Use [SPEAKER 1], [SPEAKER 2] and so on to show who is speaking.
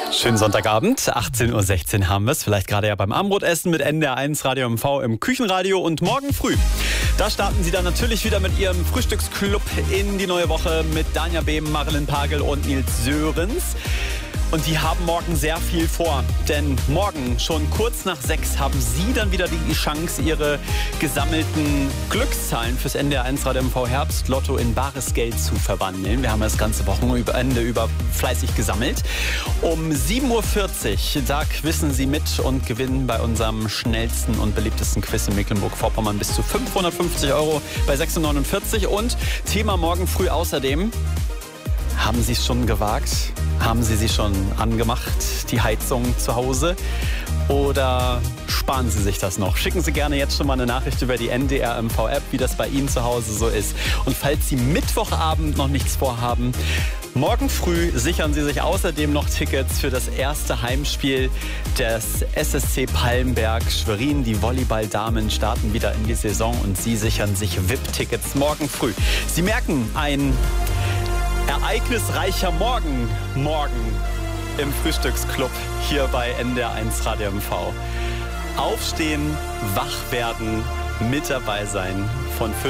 [SPEAKER 1] Schönen Sonntagabend, 18:16 Uhr haben wir es. Vielleicht gerade ja beim Abendbrotessen mit NDR1 Radio MV im Küchenradio. Und morgen früh, da starten Sie dann natürlich wieder mit Ihrem Frühstücksclub in die neue Woche mit Danja Behm, Marilyn Pagel und Nils Sörensen. Und die haben morgen sehr viel vor, denn morgen schon kurz nach 6 haben Sie dann wieder die Chance, Ihre gesammelten Glückszahlen fürs NDR1 Radio MV Herbstlotto in bares Geld zu verwandeln. Wir haben das ganze Wochenende über fleißig gesammelt. Um 7:40 Uhr, da quizzen Sie mit und gewinnen bei unserem schnellsten und beliebtesten Quiz in Mecklenburg-Vorpommern bis zu 550 € bei 6,49 €. Und Thema morgen früh außerdem: Haben Sie es schon gewagt? Haben Sie schon angemacht, die Heizung zu Hause? Oder sparen Sie sich das noch? Schicken Sie gerne jetzt schon mal eine Nachricht über die NDR MV-App, wie das bei Ihnen zu Hause so ist. Und falls Sie Mittwochabend noch nichts vorhaben, morgen früh sichern Sie sich außerdem noch Tickets für das erste Heimspiel des SSC Palmberg Schwerin. Die Volleyball-Damen starten wieder in die Saison und Sie sichern sich VIP-Tickets morgen früh. Sie merken, ein ereignisreicher Morgen im Frühstücksclub hier bei NDR1 Radio MV. Aufstehen, wach werden, mit dabei sein von 5